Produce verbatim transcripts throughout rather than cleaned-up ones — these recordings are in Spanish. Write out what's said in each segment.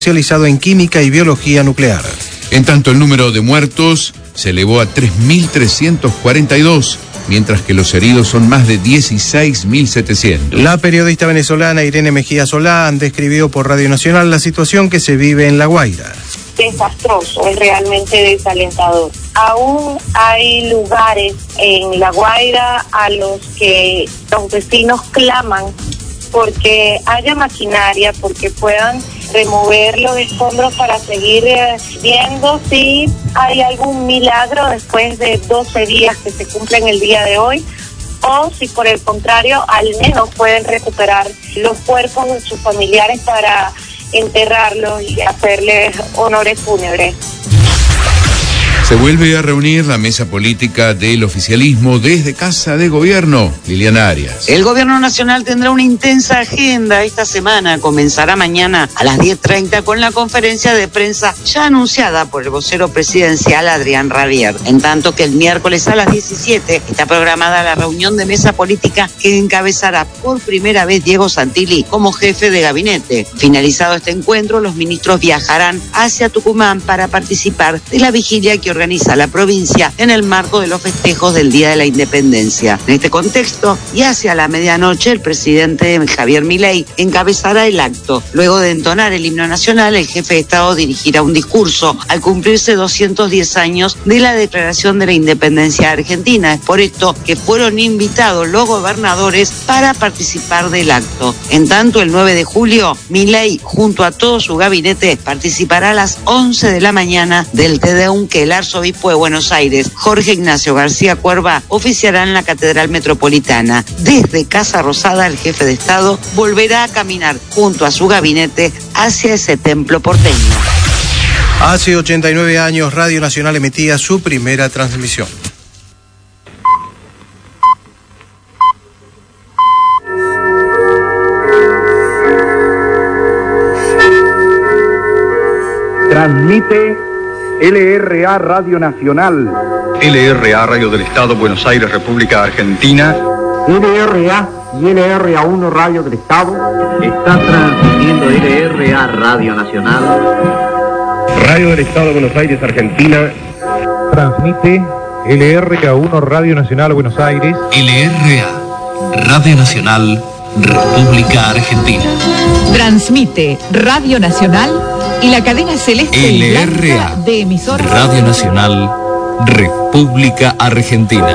especializado en química y biología nuclear. En tanto, el número de muertos se elevó a tres mil trescientos cuarenta y dos, mientras que los heridos son más de dieciséis mil setecientos. La periodista venezolana Irene Mejía Solán describió por Radio Nacional la situación que se vive en La Guaira. Desastroso, es realmente desalentador. Aún hay lugares en La Guaira a los que los vecinos claman porque haya maquinaria, porque puedan remover los escombros para seguir eh, viendo si hay algún milagro después de doce días que se cumplen el día de hoy, o si por el contrario al menos pueden recuperar los cuerpos de sus familiares para enterrarlos y hacerles honores fúnebres. Se vuelve a reunir la mesa política del oficialismo desde Casa de Gobierno. Liliana Arias. El Gobierno Nacional tendrá una intensa agenda esta semana. Comenzará mañana a las diez treinta con la conferencia de prensa ya anunciada por el vocero presidencial Adrián Rabier. En tanto que el miércoles a las diecisiete está programada la reunión de mesa política que encabezará por primera vez Diego Santilli como jefe de gabinete. Finalizado este encuentro, los ministros viajarán hacia Tucumán para participar de la vigilia que organiza organiza la provincia en el marco de los festejos del Día de la Independencia. En este contexto, y hacia la medianoche, el presidente Javier Milei encabezará el acto. Luego de entonar el himno nacional, el jefe de Estado dirigirá un discurso al cumplirse doscientos diez años de la Declaración de la Independencia Argentina. Es por esto que fueron invitados los gobernadores para participar del acto. En tanto, el nueve de julio, Milei, junto a todo su gabinete, participará a las once de la mañana del Te Deum que el arzobispo de Buenos Aires, Jorge Ignacio García Cuerva, oficiará en la Catedral Metropolitana. Desde Casa Rosada, el jefe de Estado volverá a caminar junto a su gabinete hacia ese templo porteño. Hace ochenta y nueve años, Radio Nacional emitía su primera transmisión. Transmite L R A Radio Nacional. L R A Radio del Estado, Buenos Aires, República Argentina. L R A y L R A uno Radio del Estado. Está transmitiendo L R A Radio Nacional. Radio del Estado, Buenos Aires, Argentina. Transmite L R A uno Radio Nacional, Buenos Aires. L R A Radio Nacional, República Argentina. Transmite Radio Nacional y la cadena celeste L R A de emisoras Radio Nacional, República Argentina.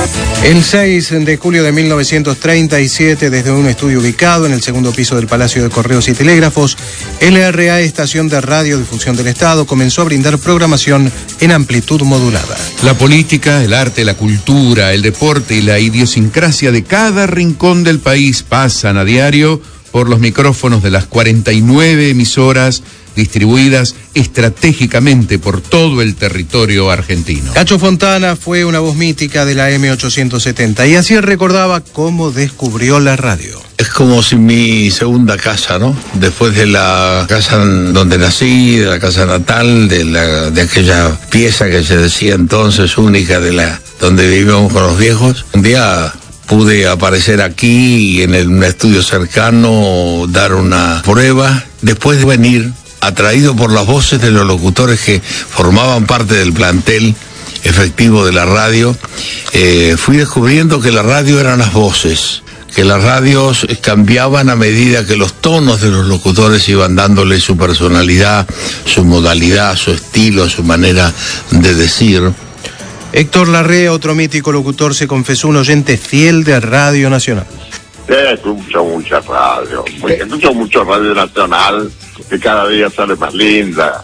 El seis de julio de mil novecientos treinta y siete, desde un estudio ubicado en el segundo piso del Palacio de Correos y Telégrafos, L R A, estación de radiodifusión del Estado, comenzó a brindar programación en amplitud modulada. La política, el arte, la cultura, el deporte y la idiosincrasia de cada rincón del país pasan a diario por los micrófonos de las cuarenta y nueve emisoras distribuidas estratégicamente por todo el territorio argentino. Cacho Fontana fue una voz mítica de la M ochocientos setenta y así recordaba cómo descubrió la radio. Es como si mi segunda casa, ¿no? Después de la casa donde nací, de la casa natal, de la de aquella pieza que se decía entonces única, de la donde vivíamos con los viejos, un día pude aparecer aquí en el, un estudio cercano, dar una prueba, después de venir atraído por las voces de los locutores que formaban parte del plantel efectivo de la radio, eh, fui descubriendo que la radio eran las voces, que las radios cambiaban a medida que los tonos de los locutores iban dándole su personalidad, su modalidad, su estilo, su manera de decir. Héctor Larrea, otro mítico locutor, se confesó un oyente fiel de Radio Nacional. Sí, escucho mucha radio, escucho mucho Radio Nacional, que cada día sale más linda.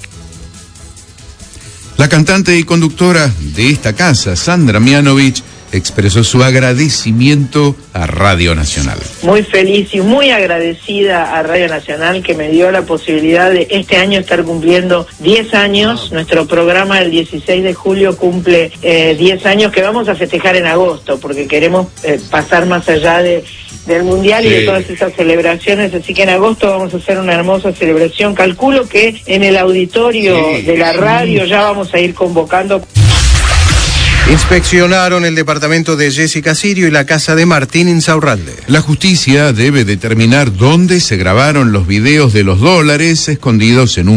La cantante y conductora de esta casa, Sandra Mianovich, expresó su agradecimiento a Radio Nacional. Muy feliz y muy agradecida a Radio Nacional que me dio la posibilidad de este año estar cumpliendo diez años. Nuestro programa el dieciséis de julio cumple eh, diez años que vamos a festejar en agosto porque queremos eh, pasar más allá de del Mundial sí. y de todas esas celebraciones, así que en agosto vamos a hacer una hermosa celebración. Calculo que en el auditorio sí, de la radio sí. ya vamos a ir convocando. Inspeccionaron el departamento de Jessica Sirio y la casa de Martín Insaurralde. La justicia debe determinar dónde se grabaron los videos de los dólares escondidos en un